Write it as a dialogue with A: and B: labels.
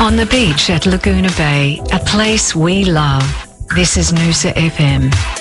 A: On the beach at Laguna Bay, a place we love. This is Noosa FM.